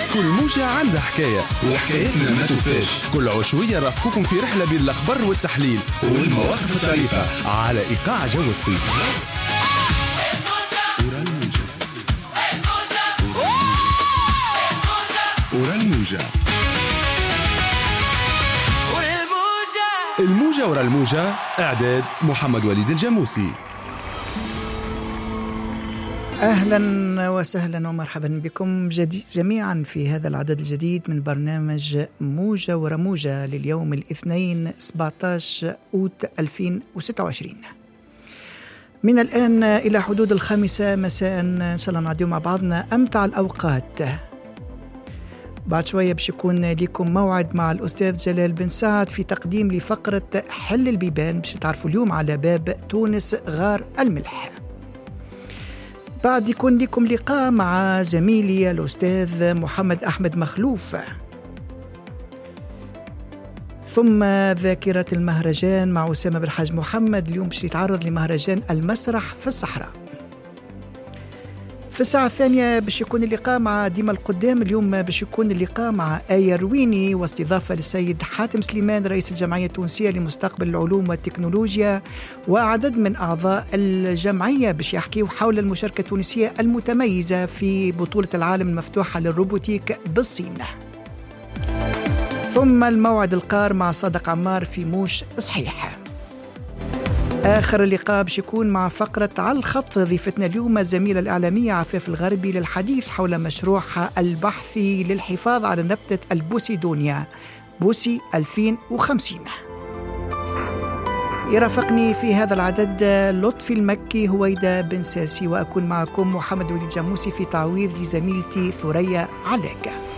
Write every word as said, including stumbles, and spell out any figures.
كل موجة عندها حكاية وحكايتنا ما توفاش. كل عشوية رافقكم في رحلة بين الأخبار والتحليل والمواقف الطريفة على إيقاع جو الصيف. الموجة الموجة ورا الموجة. إعداد محمد وليد الجاموسي. أهلا وسهلا ومرحبا بكم جدي جميعا في هذا العدد الجديد من برنامج موجة ورا موجة لليوم الاثنين سبعة عشر أوت ألفين وستة وعشرين. من الآن إلى حدود الخامسة مساء إن شاء الله نعديو مع بعضنا أمتع الأوقات. بعد شوية باش يكون لكم موعد مع الأستاذ جلال بن سعد في تقديم لفقرة حل البيبان باش تعرفوا اليوم على باب تونس غار الملح. بعد يكون لكم لقاء مع زميلي الأستاذ محمد أحمد مخلوف، ثم ذاكرة المهرجان مع أسامة بالحاج محمد. اليوم باش يتعرض لمهرجان المسرح في الصحراء. في الساعة الثانية باش يكون اللقاء مع ديما القدام. اليوم باش يكون اللقاء مع آية رويني واستضافة للسيد حاتم سليمان رئيس الجمعية التونسية لمستقبل العلوم والتكنولوجيا وعدد من أعضاء الجمعية باش يحكيوا حول المشاركة التونسية المتميزة في بطولة العالم المفتوحة للروبوتيك بالصين. ثم الموعد القار مع صادق عمار في موش صحيح. آخر اللقاء باش يكون مع فقرة على الخط. ضيفتنا اليوم الزميلة الإعلامية عفاف الغربي للحديث حول مشروعها البحثي للحفاظ على نبتة البوسيدونيا بوسي ألفين وخمسين. يرافقني في هذا العدد لطفي المكي هويدا بن ساسي، وأكون معكم محمد وليد الجاموسي في تعويض لزميلتي ثريا علاكة.